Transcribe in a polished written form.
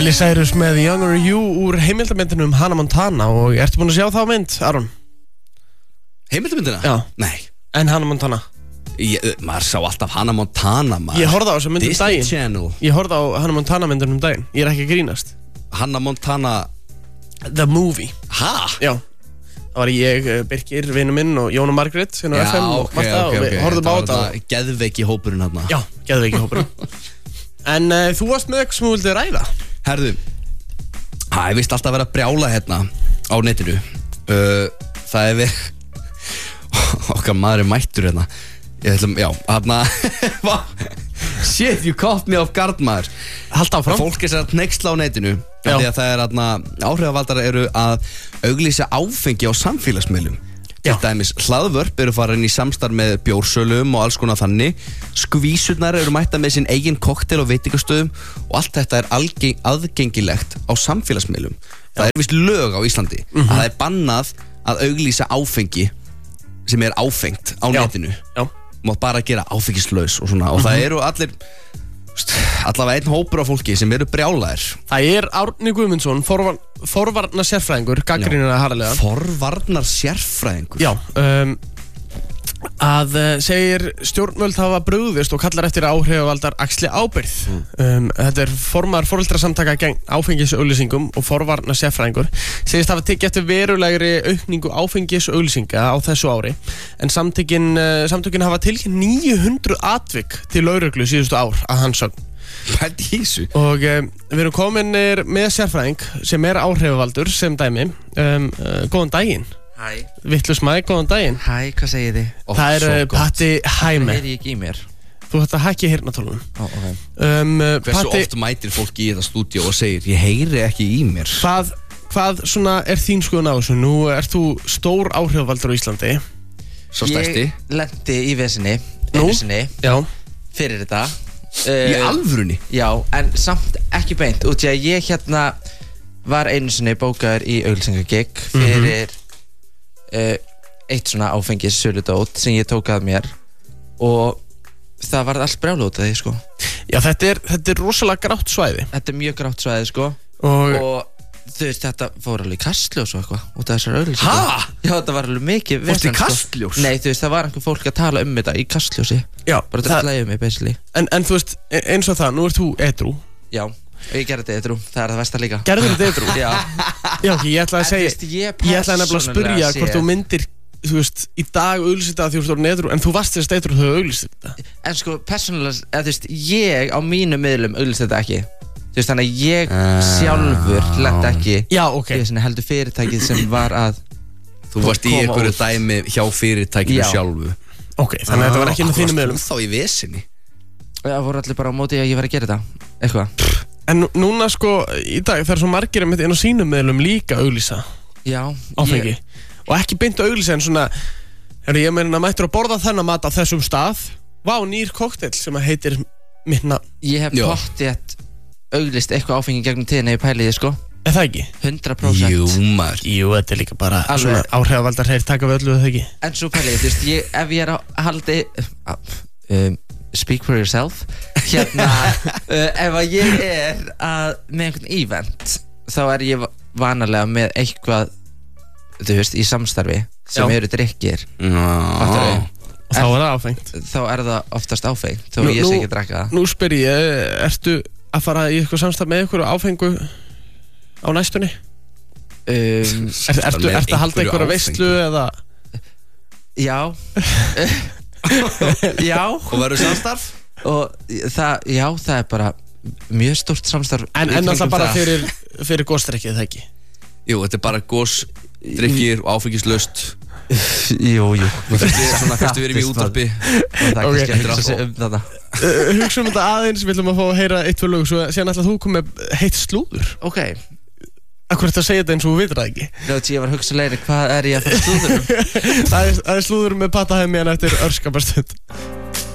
Miley Cyrus með Younger You úr heimildamyndinu Hannah Montana. Og ertu búin að sjá þá mynd, Aron? Heimildamyndina? Já. Nei. En Hannah Montana? Maður sá alltaf Hannah Montana, maður. Ég horfði á þessa mynd Disney daginn. Channel. Ég horfði á Hannah Montana myndunum daginn. Ég ekki að grínast. Hannah Montana The Movie. Ha? Já. Það var ég, Birkir, vinur minn og Jón og Margrét hérna á FM og Marta og við horfðum á þetta. Geðveiki hópurinn hérna. Já, geðveiki hópurinn. En þú varst með eitthvað sem þú vildi ræða. Herðu, ég vist alltaf að vera að brjála hérna á netinu. Það er við okkar maður mættur hérna. Ég ætlum, já, hérna shit, you caught me off guard, maður. Halda áfram. Fólk er sér að hneyksla á netinu því að það er hérna, áhrifavaldar eru að auglýsa áfengi á samfélagsmiðlum. Til dæmis hlaðvörp eru farin í samstarf með bjórsölum og alls konar þannig. Skvísurnar eru mætta með sinn eigin kokteil og veitingastöðum og allt þetta er aðgengilegt á samfélagsmiðlum. Það er vist lög á Íslandi að það er bannað að auglýsa áfengi sem er áfengt á netinu. Já. Mátt bara gera áfengislaus og svona og það eru allavega einn hópur af fólki sem eru brjálaðir. Það er Árni Guðmundsson, forvarnar sérfræðingur, gagnrýnir það harðlega. Forvarnar sérfræðingur? Já, að segir stjórnvöld hafa brugðist og kallar eftir áhrifavaldar axli ábyrgð. Þetta er formaður foreldrasamtaka gegn áfengisauglýsingum og forvarnar sérfræðingur. Segist hafa tekið eftir verulegri aukningu áfengisauglýsinga á þessu ári en samtökin hafa tilkynnt 900 atvik til lögreglu síðustu ár að hans sögn. Pældi í þessu. Og við erum kominir með sérfræðing sem er áhrifavaldur sem dæmi. Góðan daginn. Hæ. Vittlus Mæk, góðan daginn. Hæ, hvað segið þið? Það er Patti Hæme. Það heyri ekki í mér. Þú ætti að hækja heyrnartólunum. Okay. Hversu oft mætir fólki í þetta stúdíu og segir ég heyri ekki í mér? Hvað svona er þín skoðun á þessu? Nú ert þú stór áhrifavaldur á Íslandi. Svo stærsti. Ég lendi í vesinni Já. Fyrir þetta. Í alvörunni? Já, en samt ekki beint út í að ég hérna var einu sinni bókaður í auglýsingagigg fyrir eitt svona áfengis söludót sem ég tók að mér og það var allt brjála út af því, sko. Já, þetta er rosalega grátt svæði. Þetta er mjög grátt svæði, sko. Og þú veist, þetta fór alveg í Kastljós og eitthvað út af þessar auglýsingar. Hæ? Já, þetta var alveg mikið vesen, sko. Fórstu í Kastljós? Nei, þú veist, það var einhver fólk að tala þetta í Kastljósi. Já. Bara þetta leiði mig, basically. En þú veist, eins og það, nú ert þú edrú. Já, og ég gerði þetta edrú. Það er það versta líka. Gerðu þetta edrú? Já. Já, ok, ég ætlaði að segja, ég ætlaði nefnilega að spyrja hvort þú myndir, þú veist, í dag auglýsa þetta að þú ert orðin edrú, en þú varst þess edrú þegar þú auglýsa þetta. En sko, persónulega, þú veist, ég á mínum miðlum auglýsa þetta ekki. Þú veist, þannig að ég sjálfur lenti ekki. Já, ok. Ég heldur fyrirtækið sem var að þú varst í einhverju dæmi hjá fyrirtækinu sjálfu. Ok, þannig að þetta var ekki með þínum miðlum. Þá í vesinni. Það voru allir bara á móti að ég var að gera þetta, eitthvað. En núna sko, í dag það er svo margir inn á sínum miðlum líka auglýsa. Já. Áfengi. Og ekki beint auglýsa en svona, ég meina mættur að borða þennan mat á þessum stað. Vá, nýr kokteil sem að heitir minna. Ég hef pottið auglýst eitthvað áfengi gegnum tíðina í pæliði, sko. Er það ekki? 100%. Jú, maður. Jú, þetta er líka bara svona áhrifavaldar heyr taka við öllu, það ekki? En svo pæliði, þú veist, ef ég er að haldi speak for yourself hérna, ef að ég er með einhvern event þá er ég vanalega með eitthvað, þú veist, í samstarfi sem eru drykkir. Og þá er það áfengt. Þá er það oftast áfengt, þó ég sé ekki að drekka það. Nú spyr ég, ertu að fara í eitthvað samstarf með eitthvað áfengu á næstunni? Ertu að halda einhverja veislu eða? Já. Já. Og verður samstarf? Og það er bara mjög stórt samstarf. En alltaf bara fyrir gósdrykkið, það ekki? Jú, þetta er bara gósdrykkir og áfengislaust. Jú. Fyrstu við erum í útvarpi. Og það er skemmtir að þetta. Hugsa þetta aðeins, við ætlum að fá að heyra eitt fyrir lög, svo síðan ætla þú komið heitt slúður. Ok. Akkur þetta að segja þetta eins og þú vitur það ekki? Ég var að hugsa leiðin, hvað er ég að fara slúðurum? Það er slúður með Patti Hæme eftir örskapastund.